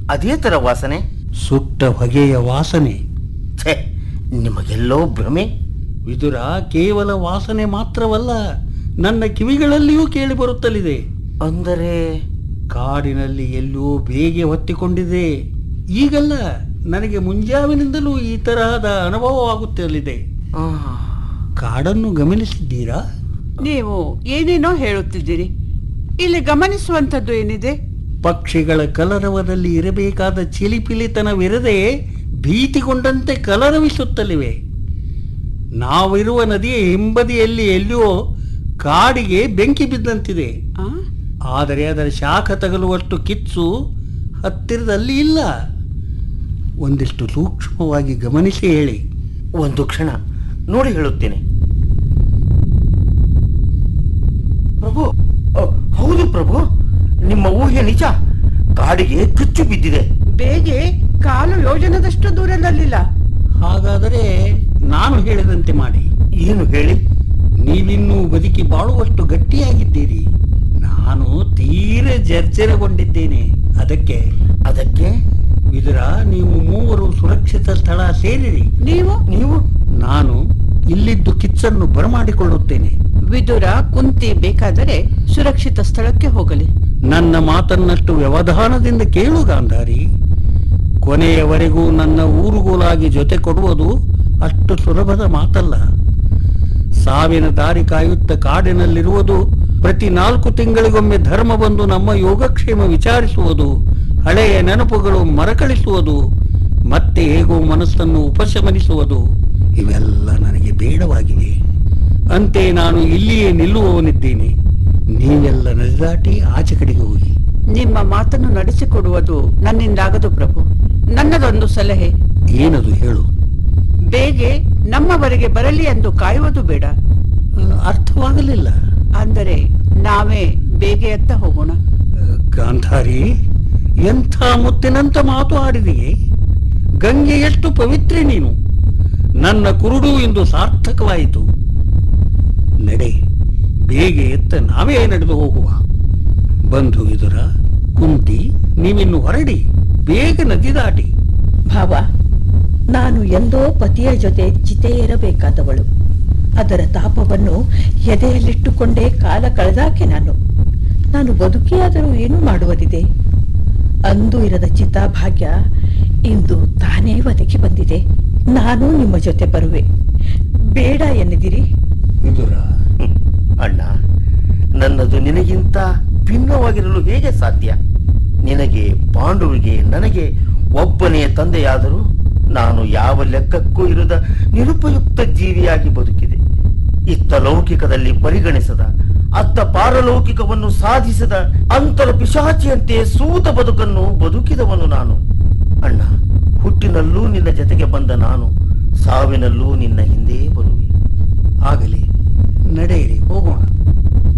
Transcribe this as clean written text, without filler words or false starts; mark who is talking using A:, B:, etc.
A: ಅದೇ ತರ ವಾಸನೆ.
B: ಸುಟ್ಟ ಹೊಗೆಯ ವಾಸನೆ.
A: ಛೇ, ನಿಮಗೆಲ್ಲೋ ಭ್ರಮೆ.
B: ವಿದುರ, ಕೇವಲ ವಾಸನೆ ಮಾತ್ರವಲ್ಲ, ನನ್ನ ಕಿವಿಗಳಲ್ಲಿಯೂ ಕೇಳಿ ಬರುತ್ತಲಿದೆ.
A: ಅಂದರೆ
B: ಕಾಡಿನಲ್ಲಿ ಎಲ್ಲೋ ಬೇಗೆ ಹೊತ್ತಿಕೊಂಡಿದೆ. ಈಗಲ್ಲ, ನನಗೆ ಮುಂಜಾವಿನಿಂದಲೂ ಈ ತರಹದ ಅನುಭವವಾಗುತ್ತಲಿದೆ.
A: ಆ,
B: ಕಾಡನ್ನು ಗಮನಿಸಿದ್ದೀರಾ?
C: ನೀವು ಏನೇನೋ ಹೇಳುತ್ತಿದ್ದೀರಿ. ಇಲ್ಲಿ ಗಮನಿಸುವಂಥದ್ದು ಏನಿದೆ?
B: ಪಕ್ಷಿಗಳ ಕಲರವದಲ್ಲಿ ಇರಬೇಕಾದ ಚಿಲಿಪಿಲಿತನವಿರದೆ ಭೀತಿಗೊಂಡಂತೆ ಕಲರವಿಸುತ್ತಲಿವೆ. ನಾವಿರುವ ನದಿಯ ಹಿಂಬದಿಯಲ್ಲಿ ಎಲ್ಲಿಯೋ ಕಾಡಿಗೆ ಬೆಂಕಿ ಬಿದ್ದಂತಿದೆ.
C: ಆ?
B: ಆದರೆ ಅದರ ಶಾಖ ತಗಲುವಷ್ಟು ಕಿಚ್ಚು ಹತ್ತಿರದಲ್ಲಿ ಇಲ್ಲ. ಒಂದಿಷ್ಟು ಸೂಕ್ಷ್ಮವಾಗಿ ಗಮನಿಸಿ ಹೇಳಿ.
A: ಒಂದು ಕ್ಷಣ ನೋಡಿ ಹೇಳುತ್ತೇನೆ. ಪ್ರಭು, ಹೌದು ಪ್ರಭು, ನಿಮ್ಮ ಊಹೆ ನಿಜ. ಕಾಡಿಗೆ ಕಿಚ್ಚು ಬಿದ್ದಿದೆ.
C: ಬೇಗೆ ಕಾಲು ಯೋಜನದಷ್ಟು ದೂರದಲ್ಲಿಲ್ಲ.
B: ಹಾಗಾದರೆ ನಾನು ಹೇಳಿದಂತೆ ಮಾಡಿ.
A: ಏನು ಹೇಳಿ?
B: ನೀವಿನ್ನೂ ಬದುಕಿ ಬಾಳುವಷ್ಟು ಗಟ್ಟಿಯಾಗಿದ್ದೀರಿ. ನಾನು ತೀರ ಜರ್ಜರಗೊಂಡಿದ್ದೇನೆ. ಅದಕ್ಕೆ ವಿದುರ, ನೀವು ಮೂವರು ಸುರಕ್ಷಿತ ಸ್ಥಳ ಸೇರಿರಿ.
C: ನೀವು
B: ನಾನು ಇಲ್ಲಿದ್ದು ಕಿಚ್ಚನ್ನು ಬರಮಾಡಿಕೊಳ್ಳುತ್ತೇನೆ.
C: ವಿದುರ, ಕುಂತಿ ಬೇಕಾದರೆ ಸುರಕ್ಷಿತ ಸ್ಥಳಕ್ಕೆ ಹೋಗಲಿ.
B: ನನ್ನ ಮಾತನ್ನಷ್ಟು ವ್ಯವಧಾನದಿಂದ ಕೇಳು ಗಾಂಧಾರಿ. ಕೊನೆಯವರೆಗೂ ನನ್ನ ಊರುಗೋಲಾಗಿ ಜೊತೆ ಕೊಡುವುದು ಅಷ್ಟು ಸುಲಭದ ಮಾತಲ್ಲ. ಸಾವಿನ ದಾರಿ ಕಾಯುತ್ತ ಕಾಡಿನಲ್ಲಿರುವುದು, ಪ್ರತಿ 4 ತಿಂಗಳಿಗೊಮ್ಮೆ ಧರ್ಮ ಬಂದು ನಮ್ಮ ಯೋಗಕ್ಷೇಮ ವಿಚಾರಿಸುವುದು, ಹಳೆಯ ನೆನಪುಗಳು ಮರಕಳಿಸುವುದು, ಮತ್ತೆ ಹೇಗೋ ಮನಸ್ಸನ್ನು ಉಪಶಮನಿಸುವುದು, ಇವೆಲ್ಲ ನನಗೆ ಬೇಡವಾಗಿವೆ. ಅಂತೆ ನಾನು ಇಲ್ಲಿಯೇ ನಿಲ್ಲುವವನಿದ್ದೇನೆ. ನೀವೆಲ್ಲ ನದಿದಾಟಿ ಆಚೆ ಕಡೆಗೆ ಹೋಗಿ.
C: ನಿಮ್ಮ ಮಾತನ್ನು ನಡೆಸಿಕೊಡುವುದು ನನ್ನಿಂದಾಗದು ಪ್ರಭು. ನನ್ನದೊಂದು ಸಲಹೆ.
B: ಏನದು ಹೇಳು.
C: ಬೇಗೆ ನಮ್ಮವರೆಗೆ ಬರಲಿ ಎಂದು ಕಾಯುವುದು ಬೇಡ.
B: ಅರ್ಥವಾಗಲಿಲ್ಲ.
C: ಅಂದರೆ ನಾವೇ ಬೇಗೆಯತ್ತ ಹೋಗೋಣ.
B: ಗಾಂಧಾರಿ, ಎಂಥ ಮುತ್ತಿನಂತ ಮಾತು ಆಡಿದೆಯೇ. ಗಂಗೆ ಎಷ್ಟು ಪವಿತ್ರೆ ನೀನು. ನನ್ನ ಕುರುಡು ಇಂದು ಸಾರ್ಥಕವಾಯಿತು. ನಡೆ, ಬೇಗೆ ಎತ್ತ ನಾವೇ ನಡೆದು ಹೋಗುವ. ಬಂಧು ವಿದುರ, ಕುಂತಿ, ನೀವಿನ್ನು ಹೊರಡಿ. ಬೇಗ ನದಿ ದಾಟಿ.
D: ಭಾವ, ನಾನು ಎಂದೋ ಪತಿಯ ಜೊತೆ ಚಿತೆಯೇರಬೇಕಾದವಳು. ಅದರ ತಾಪವನ್ನು ಎದೆಯಲ್ಲಿಟ್ಟುಕೊಂಡೇ ಕಾಲ ಕಳೆದಾಕೆ ನಾನು ಬದುಕಿಯಾದರೂ ಏನು ಮಾಡುವುದಿದೆ? ಅಂದು ಇರದ ಚಿತಾಭಾಗ್ಯ ಇಂದು ತಾನೇ ಒದಗಿ ಬಂದಿದೆ. ನಾನು ನಿಮ್ಮ ಜೊತೆ ಬರುವೆ. ಬೇಡ ಎನ್ನಿದಿರಿ?
B: ವಿದುರ,
A: ಅಣ್ಣ, ನನ್ನದು ನಿನಗಿಂತ ಭಿನ್ನವಾಗಿರಲು ಹೇಗೆ ಸಾಧ್ಯ? ನಿನಗೆ, ಪಾಂಡುವಿಗೆ, ನನಗೆ ಒಬ್ಬನೇ ತಂದೆಯಾದರೂ ನಾನು ಯಾವ ಲೆಕ್ಕಕ್ಕೂ ಇರದ ನಿರುಪಯುಕ್ತ ಜೀವಿಯಾಗಿ ಬದುಕಿದೆ. ಇತ್ತ ಲೌಕಿಕದಲ್ಲಿ ಪರಿಗಣಿಸದ, ಅತ್ತ ಪಾರಲೌಕಿಕವನ್ನು ಸಾಧಿಸದ ಅಂತರ ಪಿಶಾಚಿಯಂತೆ ಸೂತ ಬದುಕನ್ನು ಬದುಕಿದವನು ನಾನು. ಅಣ್ಣ, ಹುಟ್ಟಿನಲ್ಲೂ ನಿನ್ನ ಜೊತೆಗೆ ಬಂದ ನಾನು ಸಾವಿನಲ್ಲೂ ನಿನ್ನ ಹಿಂದೆ ಬರುವೆ.
B: ಆಗಲಿ, ನಡೆಯಿರಿ, ಹೋಗೋಣ.